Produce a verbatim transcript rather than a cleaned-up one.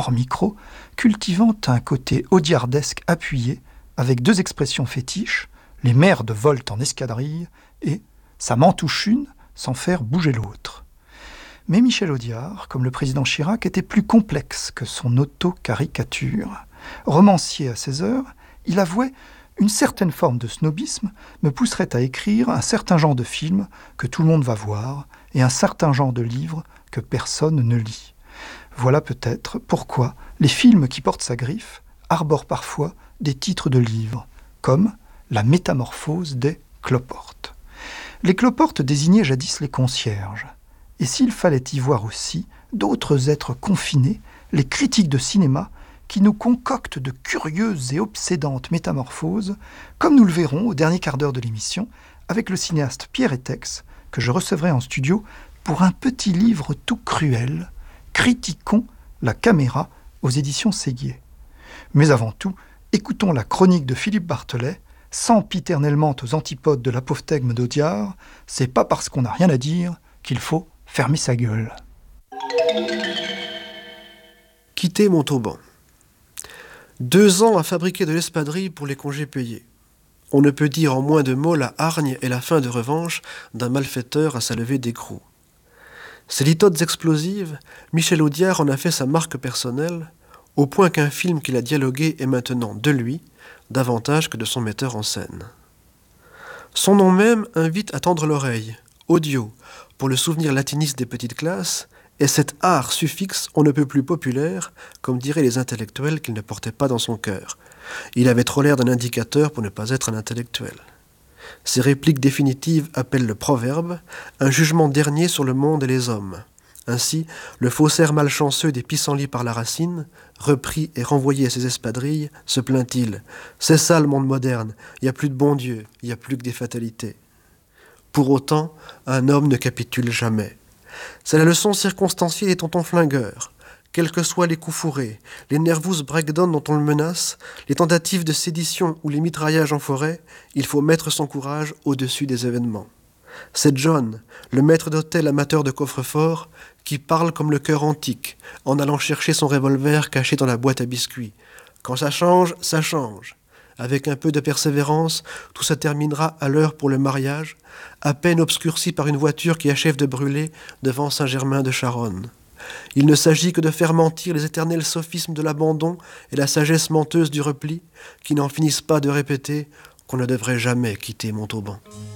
hors micro, cultivant un côté audiardesque appuyé, avec deux expressions fétiches, les merdes volent en escadrille et « ça m'en touche une sans faire bouger l'autre ». Mais Michel Audiard, comme le président Chirac, était plus complexe que son auto-caricature. Romancier à ses heures, il avouait une certaine forme de snobisme me pousserait à écrire un certain genre de film que tout le monde va voir et un certain genre de livre que personne ne lit. Voilà peut-être pourquoi les films qui portent sa griffe arborent parfois des titres de livres, comme « La métamorphose des cloportes ». Les cloportes désignaient jadis les concierges. Et s'il fallait y voir aussi d'autres êtres confinés, les critiques de cinéma, qui nous concoctent de curieuses et obsédantes métamorphoses, comme nous le verrons au dernier quart d'heure de l'émission, avec le cinéaste Pierre Etex, que je recevrai en studio pour un petit livre tout cruel, Critiquons la caméra aux éditions Séguier. Mais avant tout, écoutons la chronique de Philippe Barthelet, sempiternellement aux antipodes de l'apophthegme d'Audiard, c'est pas parce qu'on n'a rien à dire qu'il faut fermer sa gueule. Quitter Montauban. Deux ans à fabriquer de l'espadrille pour les congés payés. On ne peut dire en moins de mots la hargne et la fin de revanche d'un malfaiteur à sa levée d'écrou. Ces litotes explosives, Michel Audiard en a fait sa marque personnelle, au point qu'un film qu'il a dialogué est maintenant de lui, davantage que de son metteur en scène. Son nom même invite à tendre l'oreille, audio, pour le souvenir latiniste des petites classes, et cet art suffixe on ne peut plus populaire, comme diraient les intellectuels qu'il ne portait pas dans son cœur. Il avait trop l'air d'un indicateur pour ne pas être un intellectuel. Ces répliques définitives appellent le proverbe, un jugement dernier sur le monde et les hommes. Ainsi, le faussaire malchanceux des pissenlits par la racine, repris et renvoyé à ses espadrilles, se plaint-il. « C'est ça le monde moderne, il n'y a plus de bon Dieu, il n'y a plus que des fatalités. » Pour autant, un homme ne capitule jamais. C'est la leçon circonstanciée des tontons flingueurs. Quels que soient les coups fourrés, les nervous breakdowns dont on le menace, les tentatives de sédition ou les mitraillages en forêt, il faut mettre son courage au-dessus des événements. C'est John, le maître d'hôtel amateur de coffre-fort, qui parle comme le cœur antique, en allant chercher son revolver caché dans la boîte à biscuits. Quand ça change, ça change. Avec un peu de persévérance, tout se terminera à l'heure pour le mariage, à peine obscurci par une voiture qui achève de brûler devant Saint-Germain-de-Charonne. Il ne s'agit que de faire mentir les éternels sophismes de l'abandon et la sagesse menteuse du repli, qui n'en finissent pas de répéter qu'on ne devrait jamais quitter Montauban.